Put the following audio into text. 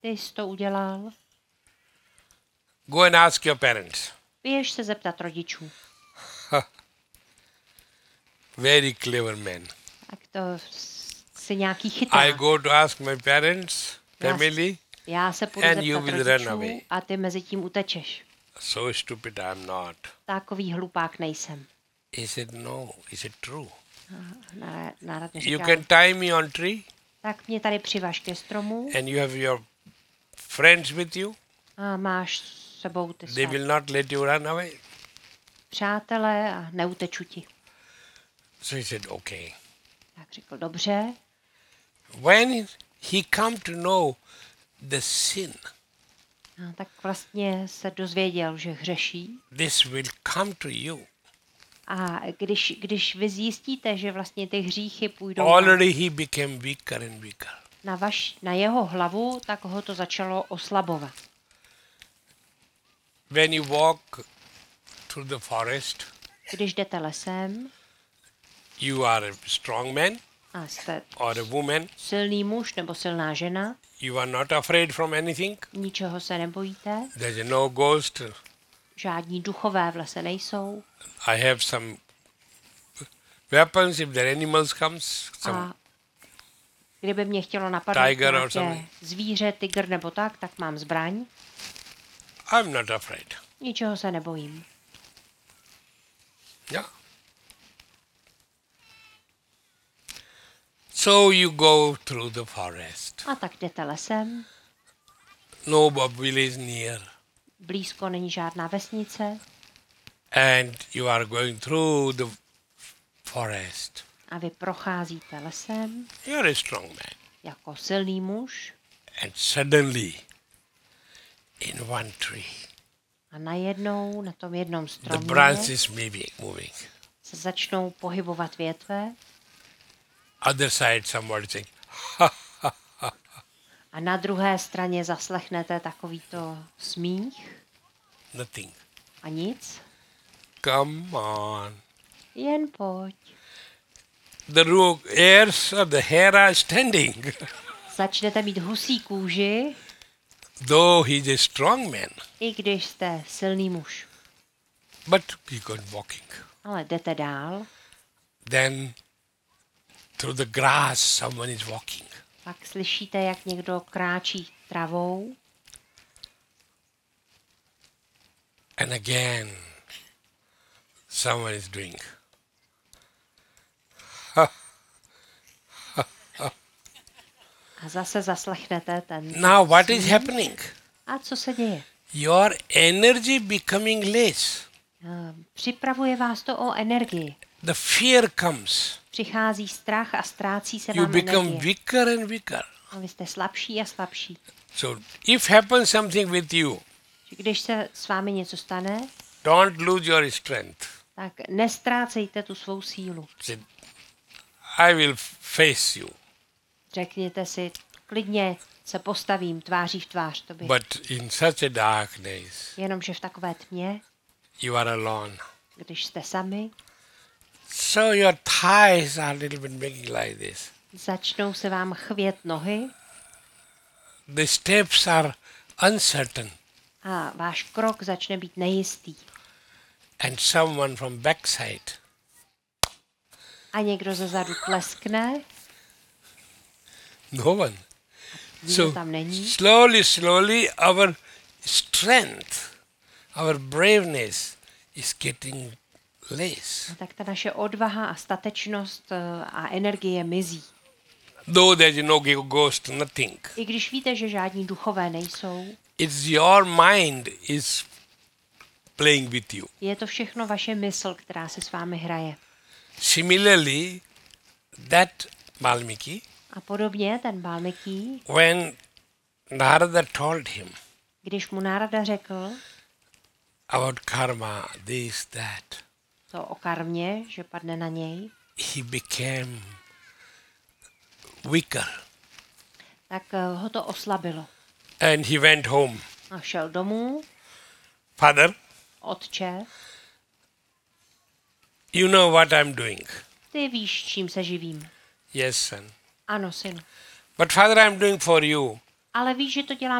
Ty jsi to udělal. Go and ask your parents. Běž se zeptat rodičů. Very clever man. Tak to si nějaký I chyták. go to ask my parents, family. Já se půjdu and you zeptat will run away. rodičů a ty mezi tím utečeš. So stupid I am not. Takový hlupák nejsem. He said, no. Is it true? Nárad mi You říká, can tie me on tree tak mě tady přivaž ke stromu and you have your friends with you. a máš s sebou ty They své will not let you run away. přátelé a neuteču ti. So he said, okay. Tak řekl, dobře. When he come to know the sin, No, tak vlastně se dozvěděl, že hřeší. this will come to you. A když vy zjistíte, že vlastně ty hříchy půjdou Already he became weaker and weaker. na jeho hlavu, tak ho to začalo oslabovat. When you walk through the forest, Když jdete lesem you are a strong man a jste or a woman. silný muž nebo silná žena, You are not afraid from anything. ničeho se nebojíte, There's no ghost. žádní duchové v lese nejsou I have some weapons if the animals comes. Some a kdyby mě chtělo napadnout Tiger or nějaké something. zvíře, tygr nebo tak mám zbraň, I'm not afraid. ničeho se nebojím. Yeah. So you go through the forest. A tak jdete lesem, No village near. blízko není žádná vesnice And you are going through the forest. a vy procházíte lesem You're a strong man. jako silný muž And suddenly, in one tree, a najednou na tom jednom the stromě branches may be moving. se začnou pohybovat větve Other side, somebody saying, a na druhé straně zaslechnete takovýto smích nothing. a nic. Come on. Jen pojď. The hairs of the hair are standing. Začnete mít husí kůži, Though he's a strong man, i když jste silný muž. but he goes walking. Ale jdete dál, Then through the grass, someone is walking. pak slyšíte, jak někdo kráčí travou And again, someone is doing. a zase zaslechnete ten Now what is smích. happening? A co se děje? Your energy becoming less. Připravuje vás to o energii. The fear comes. Přichází strach a ztrácí se You vám become energie. weaker and weaker. A vy jste slabší a slabší. So if happens something with you, Že když se s vámi něco stane, don't lose your strength. tak nestrácejte tu svou sílu. Say, I will face you. Řekněte si, klidně se postavím tváří v tvář tobě. But in such a darkness, Jenomže v takové tmě, you are alone. když jste sami, So your thighs are a little bit making like this. začnou se vám chvět nohy The steps are uncertain. a váš krok začne být nejistý. And someone from backside, A někdo ze zadu tleskne, no one. nikdo tam není. Slowly, our strength, our braveness is getting less. A tak ta naše odvaha a statečnost a energie mizí. Though there is no ghost, nothing. I když víte, že žádní duchové nejsou, It's your mind is playing with you. je to všechno vaše mysl, která se s vámi hraje. Similarly, that Valmiki, A podobně ten Valmiki, when Narada told him když mu Nárada řekl about karma, this, that, to o karmě, že padne na něj, he became weaker. tak ho to oslabilo. And he went home. A šel domů, Father, otče, you know what I'm doing. ty víš, čím se živím. Yes, son. Ano, synu. But father, I'm doing for you. ale víš, že to dělám